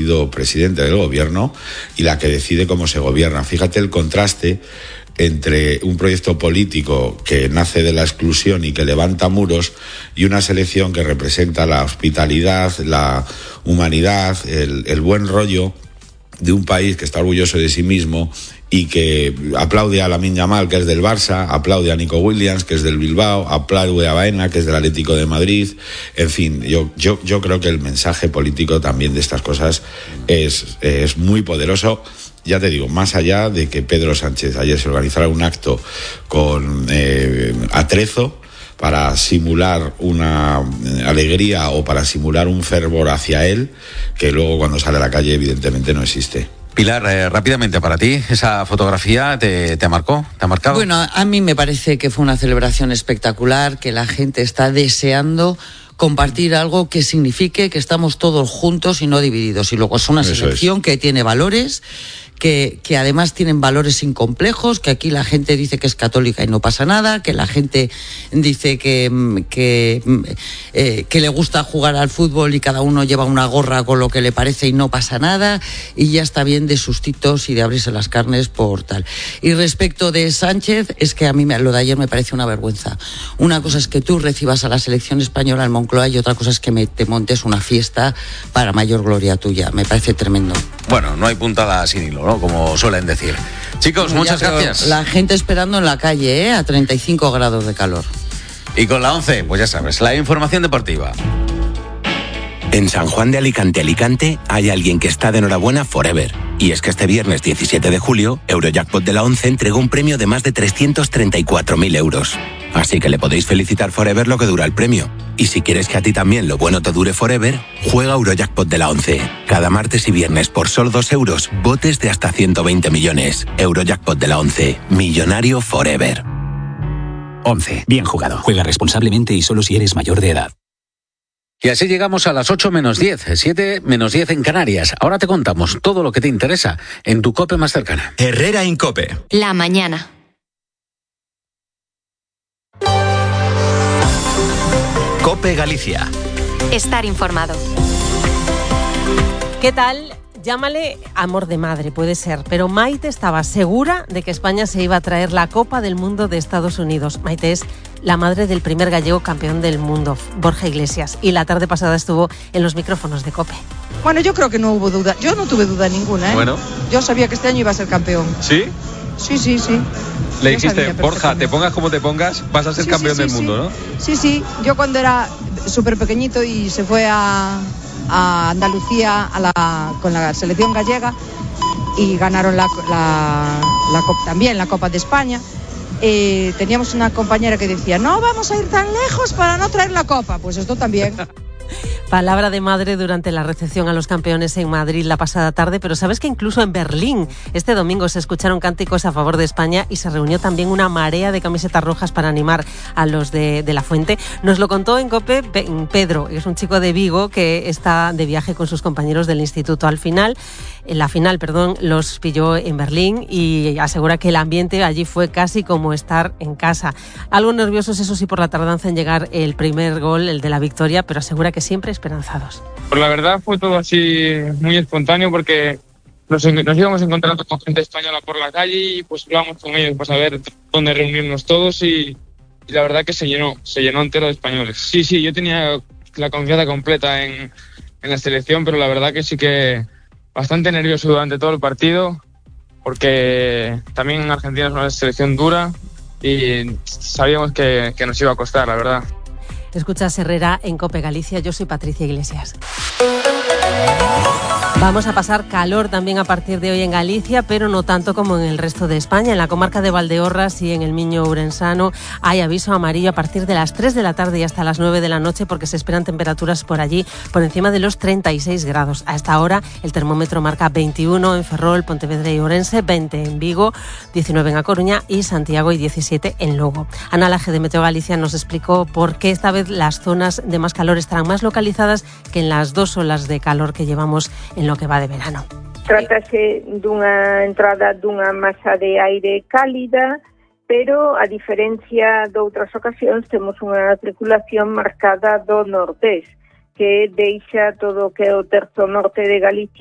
sido presidente del gobierno y la que decide cómo se gobierna. Fíjate el contraste entre un proyecto político que nace de la exclusión y que levanta muros y una selección que representa la hospitalidad, la humanidad, el buen rollo de un país que está orgulloso de sí mismo y que aplaude a Lamine Yamal, que es del Barça, aplaude a Nico Williams, que es del Bilbao, aplaude a Baena, que es del Atlético de Madrid. En fin, yo creo que el mensaje político también de estas cosas es muy poderoso. Ya te digo, más allá de que Pedro Sánchez ayer se organizara un acto con atrezo para simular una alegría o para simular un fervor hacia él, que luego cuando sale a la calle evidentemente no existe. Pilar, rápidamente, para ti, ¿esa fotografía te marcó? ¿Te ha marcado? Bueno, a mí me parece que fue una celebración espectacular, que la gente está deseando compartir algo que signifique que estamos todos juntos y no divididos. Y luego es una selección que tiene valores, que además tienen valores sin complejos, que aquí la gente dice que es católica y no pasa nada, que la gente dice que le gusta jugar al fútbol y cada uno lleva una gorra con lo que le parece y no pasa nada, y ya está bien de sustitos y de abrirse las carnes por tal. Y respecto de Sánchez, es que a mí lo de ayer me parece una vergüenza. Una cosa es que tú recibas a la selección española en Moncloa y otra cosa es que te montes una fiesta para mayor gloria tuya. Me parece tremendo. Bueno, no hay puntada sin hilo, ¿no? Como suelen decir. Chicos, muchas gracias. La gente esperando en la calle, a 35 grados de calor. Y con la 11, pues ya sabes, la información deportiva. En San Juan de Alicante hay alguien que está de enhorabuena forever. Y es que este viernes 17 de julio, Eurojackpot de la 11 entregó un premio de más de 334.000 euros. Así que le podéis felicitar forever lo que dura el premio. Y si quieres que a ti también lo bueno te dure forever, juega Eurojackpot de la 11. Cada martes y viernes por solo 2 euros, botes de hasta 120 millones. Eurojackpot de la 11. Millonario forever. 11. Bien jugado. Juega responsablemente y solo si eres mayor de edad. Y así llegamos a las 8 menos 10, 7 menos 10 en Canarias. Ahora te contamos todo lo que te interesa en tu COPE más cercana. Herrera Incope. La mañana. COPE Galicia. Estar informado. ¿Qué tal? Llámale amor de madre, puede ser, pero Maite estaba segura de que España se iba a traer la Copa del Mundo de Estados Unidos. Maite es la madre del primer gallego campeón del mundo, Borja Iglesias, y la tarde pasada estuvo en los micrófonos de COPE. Bueno, yo creo que no hubo duda, yo no tuve duda ninguna, ¿eh? Bueno. Yo sabía que este año iba a ser campeón. ¿Sí? Sí. Le dijiste, Borja, te pongas como te pongas, vas a ser campeón del mundo, ¿no? Sí, yo cuando era súper pequeñito y se fue a Andalucía con la selección gallega y ganaron la Copa, también la Copa de España. Teníamos una compañera que decía, no vamos a ir tan lejos para no traer la Copa. Pues esto también. Palabra de madre durante la recepción a los campeones en Madrid la pasada tarde, pero sabes que incluso en Berlín este domingo se escucharon cánticos a favor de España y se reunió también una marea de camisetas rojas para animar a los de La Fuente. Nos lo contó en COPE Pedro, es un chico de Vigo que está de viaje con sus compañeros del instituto. La final, los pilló en Berlín y asegura que el ambiente allí fue casi como estar en casa. Algo nerviosos, eso sí, por la tardanza en llegar el primer gol, el de la victoria, pero asegura que siempre esperanzados. Pues la verdad fue todo así muy espontáneo porque nos íbamos encontrando con gente española por la calle y pues íbamos con ellos para saber dónde reunirnos todos y la verdad que se llenó entero de españoles. Sí, yo tenía la confianza completa en la selección, pero la verdad que sí que bastante nervioso durante todo el partido porque también Argentina es una selección dura y sabíamos que nos iba a costar, la verdad. Escuchas Herrera en COPE Galicia, yo soy Patricia Iglesias. Vamos a pasar calor también a partir de hoy en Galicia, pero no tanto como en el resto de España. En la comarca de Valdeorras y en el Miño Ourensano hay aviso amarillo a partir de las 3 de la tarde y hasta las 9 de la noche porque se esperan temperaturas por allí por encima de los 36 grados. A esta hora el termómetro marca 21 en Ferrol, Pontevedra y Ourense, 20 en Vigo, 19 en A Coruña y Santiago y 17 en Lugo. Ana Laje de Meteo Galicia nos explicó por qué esta vez las zonas de más calor estarán más localizadas que en las 2 olas de calor que llevamos en lo que va de verano. Trátase dunha entrada dunha masa de aire cálida, pero a diferencia de outras ocasións temos unha circulación marcada do nordés, que deixa todo o que é o terzo norte de Galicia